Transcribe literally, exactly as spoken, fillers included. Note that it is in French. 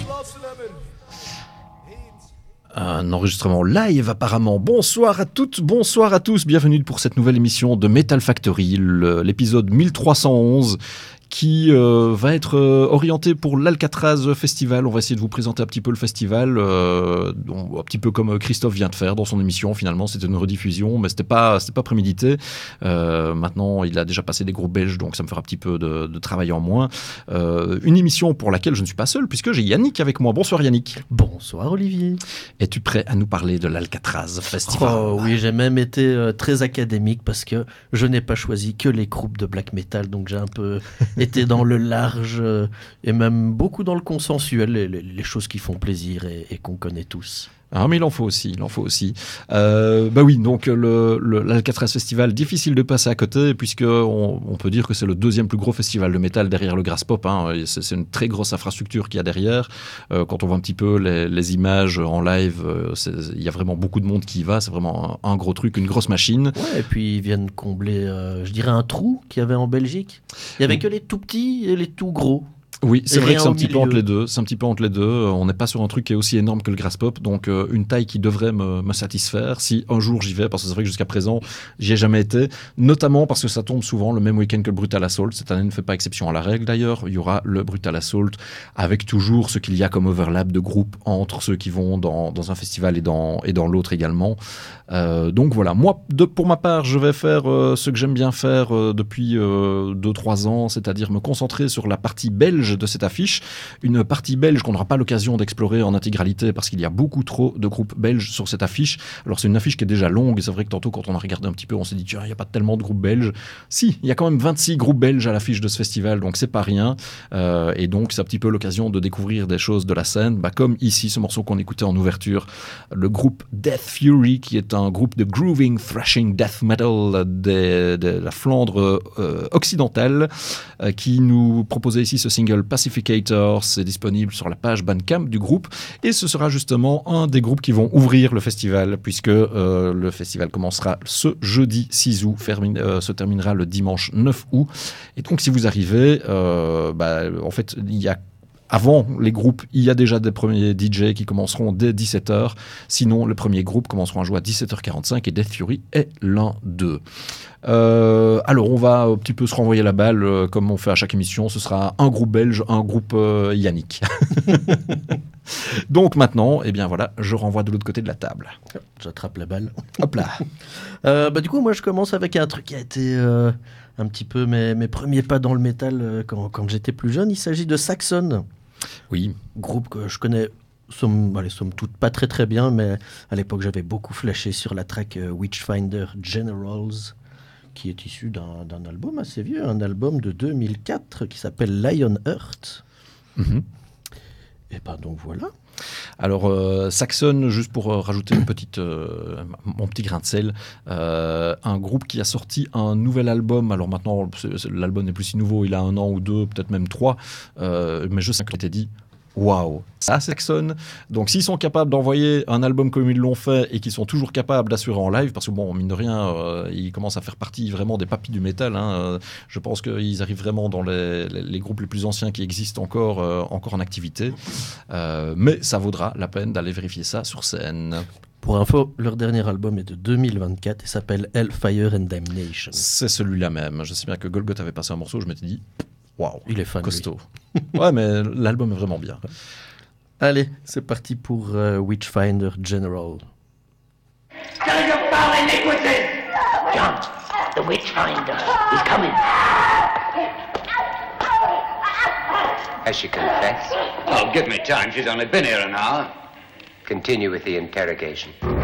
Un enregistrement live apparemment. Bonsoir à toutes, bonsoir à tous. Bienvenue pour cette nouvelle émission de Metal Factory, le, l'épisode mille trois cent onze qui euh, va être euh, orienté pour l'Alcatraz Festival. On va essayer de vous présenter un petit peu le festival, euh, un petit peu comme Christophe vient de faire dans son émission. Finalement, c'était une rediffusion, mais c'était pas, c'était pas prémédité. Euh, maintenant, il a déjà passé des groupes belges, donc ça me fera un petit peu de, de travail en moins. Euh, une émission pour laquelle je ne suis pas seul, puisque j'ai Yannick avec moi. Bonsoir Yannick. Bonsoir Olivier. Es-tu prêt à nous parler de l'Alcatraz Festival ? Oh oui, j'ai même été euh, très académique parce que je n'ai pas choisi que les groupes de black metal, donc j'ai un peu été dans le large euh, et même beaucoup dans le consensuel, les, les, les choses qui font plaisir et, et qu'on connaît tous. Ah, mais il en faut aussi, il en faut aussi. Euh, bah oui, donc le, le, l'Alcatraz Festival, difficile de passer à côté, puisque on, on peut dire que c'est le deuxième plus gros festival de métal derrière le Graspop. Hein. C'est, c'est une très grosse infrastructure qu'il y a derrière. Euh, quand on voit un petit peu les, les images en live, il y a vraiment beaucoup de monde qui y va. C'est vraiment un, un gros truc, une grosse machine. Ouais, et puis ils viennent combler, euh, je dirais, un trou qu'il y avait en Belgique. Il n'y avait que les tout petits et les tout gros. Oui, c'est et vrai que c'est un petit milieu. peu entre les deux. C'est un petit peu entre les deux. On n'est pas sur un truc qui est aussi énorme que le Graspop, donc euh, une taille qui devrait me, me satisfaire si un jour j'y vais, parce que c'est vrai que jusqu'à présent j'y ai jamais été, notamment parce que ça tombe souvent le même week-end que le Brutal Assault. Cette année ne fait pas exception à la règle d'ailleurs. Il y aura le Brutal Assault avec toujours ce qu'il y a comme overlap de groupes entre ceux qui vont dans, dans un festival et dans, et dans l'autre également. Euh, donc voilà, moi de, pour ma part je vais faire euh, ce que j'aime bien faire euh, depuis deux trois ans, c'est-à-dire me concentrer sur la partie belge de cette affiche. Une partie belge qu'on n'aura pas l'occasion d'explorer en intégralité parce qu'il y a beaucoup trop de groupes belges sur cette affiche. Alors c'est une affiche qui est déjà longue et c'est vrai que tantôt quand on a regardé un petit peu on s'est dit tiens il n'y a pas tellement de groupes belges. Si, il y a quand même vingt-six groupes belges à l'affiche de ce festival, donc c'est pas rien. Euh, et donc c'est un petit peu l'occasion de découvrir des choses de la scène, bah, comme ici ce morceau qu'on écoutait en ouverture, le groupe Death Fury, qui est un groupe de grooving, thrashing, death metal de, de la Flandre euh, occidentale, euh, qui nous proposait ici ce single Pacificator. C'est disponible sur la page Bandcamp du groupe et ce sera justement un des groupes qui vont ouvrir le festival, puisque euh, le festival commencera ce jeudi six août, fermine, euh, se terminera le dimanche neuf août. Et donc si vous arrivez, euh, bah, en fait il y a avant les groupes, il y a déjà des premiers D J qui commenceront dès dix-sept heures. Sinon, les premiers groupes commenceront à jouer à dix-sept heures quarante-cinq et Death Fury est l'un d'eux. Euh, alors, on va un petit peu se renvoyer la balle euh, comme on fait à chaque émission. Ce sera un groupe belge, un groupe euh, Yannick. Donc maintenant, eh bien voilà, je renvoie de l'autre côté de la table. J'attrape la balle. Hop là. euh, bah, du coup, moi, je commence avec un truc qui a été euh, un petit peu mes, mes premiers pas dans le métal euh, quand, quand j'étais plus jeune. Il s'agit de Saxon. Oui. Groupe que je connais, somme, allez, somme toute, pas très très bien, mais à l'époque, j'avais beaucoup flashé sur la track euh, Witchfinder Generals, qui est issu d'un, d'un album assez vieux, un album de deux mille quatre qui s'appelle Lionheart. Mm-hmm. Et ben donc voilà. Alors euh, Saxon, juste pour euh, rajouter une petite, euh, mon petit grain de sel, euh, un groupe qui a sorti un nouvel album. Alors maintenant, c'est, c'est, l'album n'est plus si nouveau, il a un an ou deux, peut-être même trois, euh, mais je sais que je t'ai dit, waouh, ça Saxon. Donc s'ils sont capables d'envoyer un album comme ils l'ont fait et qu'ils sont toujours capables d'assurer en live, parce que bon, mine de rien, euh, ils commencent à faire partie vraiment des papis du métal. Hein, euh, je pense qu'ils arrivent vraiment dans les, les, les groupes les plus anciens qui existent encore, euh, encore en activité. Euh, mais ça vaudra la peine d'aller vérifier ça sur scène. Pour info, leur dernier album est de deux mille vingt-quatre et s'appelle Hellfire and Damnation. C'est celui-là même. Je sais bien que Golgoth avait passé un morceau, je m'étais dit... Waouh, il est fan, costaud. Ouais, mais l'album est vraiment bien. Allez, c'est parti pour uh, Witchfinder General. Tell your foul iniquities! John, the Witchfinder is coming. Has she confessed? Oh, give me time. She's only been here an hour. Continue with the interrogation.